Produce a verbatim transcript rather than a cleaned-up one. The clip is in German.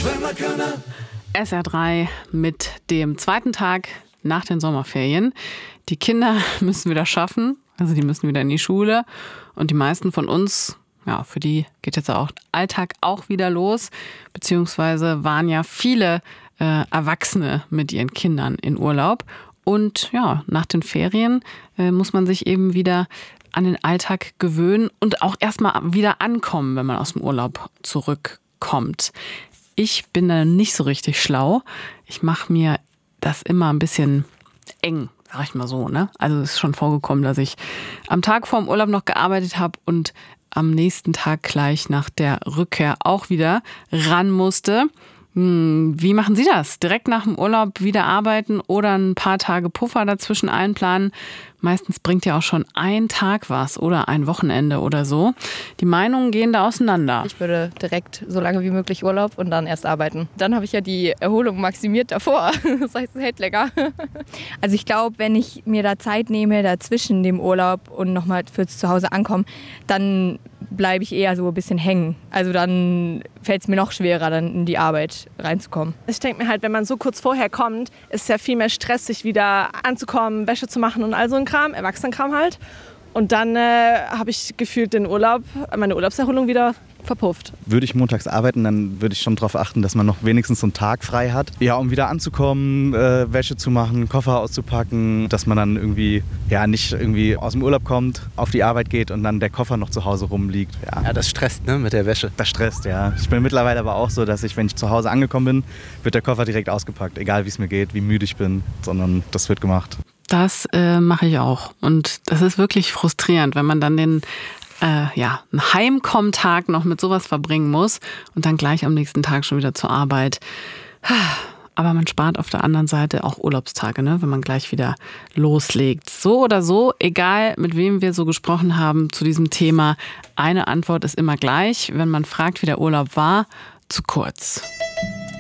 S R drei mit dem zweiten Tag nach den Sommerferien. Die Kinder müssen wieder schaffen, also die müssen wieder in die Schule. Und die meisten von uns, ja, für die geht jetzt auch Alltag auch wieder los. Beziehungsweise waren ja viele äh, Erwachsene mit ihren Kindern in Urlaub. Und ja, nach den Ferien äh, muss man sich eben wieder an den Alltag gewöhnen und auch erstmal wieder ankommen, wenn man aus dem Urlaub zurückkommt. Ich bin da nicht so richtig schlau. Ich mache mir das immer ein bisschen eng, sag ich mal so, ne? Also es ist schon vorgekommen, dass ich am Tag vorm Urlaub noch gearbeitet habe und am nächsten Tag gleich nach der Rückkehr auch wieder ran musste. Wie machen Sie das? Direkt nach dem Urlaub wieder arbeiten oder ein paar Tage Puffer dazwischen einplanen? Meistens bringt ja auch schon ein Tag was oder ein Wochenende oder so. Die Meinungen gehen da auseinander. Ich würde direkt so lange wie möglich Urlaub und dann erst arbeiten. Dann habe ich ja die Erholung maximiert davor. Das heißt, es hält länger. Also ich glaube, wenn ich mir da Zeit nehme dazwischen dem Urlaub und nochmal fürs Zuhause ankommen, dann bleibe ich eher so ein bisschen hängen. Also dann fällt es mir noch schwerer, dann in die Arbeit reinzukommen. Ich denke mir halt, wenn man so kurz vorher kommt, ist es ja viel mehr Stress, sich wieder anzukommen, Wäsche zu machen und all so ein Kram, Erwachsenenkram halt. Und dann äh, habe ich gefühlt den Urlaub, meine Urlaubserholung wieder verpufft. Würde ich montags arbeiten, dann würde ich schon darauf achten, dass man noch wenigstens so einen Tag frei hat. Ja, um wieder anzukommen, äh, Wäsche zu machen, Koffer auszupacken, dass man dann irgendwie ja nicht irgendwie aus dem Urlaub kommt, auf die Arbeit geht und dann der Koffer noch zu Hause rumliegt. Ja, ja das stresst, ne, mit der Wäsche. Das stresst, ja. Ich bin mittlerweile aber auch so, dass ich, wenn ich zu Hause angekommen bin, wird der Koffer direkt ausgepackt. Egal wie es mir geht, wie müde ich bin, sondern das wird gemacht. Das äh, mache ich auch. Und das ist wirklich frustrierend, wenn man dann den äh, ja, einen Heimkommtag noch mit sowas verbringen muss und dann gleich am nächsten Tag schon wieder zur Arbeit. Aber man spart auf der anderen Seite auch Urlaubstage, ne, wenn man gleich wieder loslegt. So oder so, egal mit wem wir so gesprochen haben zu diesem Thema, eine Antwort ist immer gleich. Wenn man fragt, wie der Urlaub war, zu kurz.